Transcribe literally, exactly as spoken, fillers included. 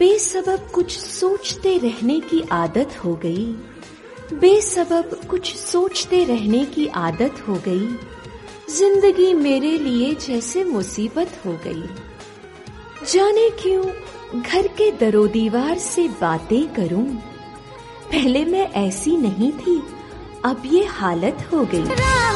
बेसबब कुछ सोचते रहने की आदत हो गई, बेसबब कुछ सोचते रहने की आदत हो गई। जिंदगी मेरे लिए जैसे मुसीबत हो गई। जाने क्यों घर के दरो दीवार से बातें करूं, पहले मैं ऐसी नहीं थी, अब ये हालत हो गई।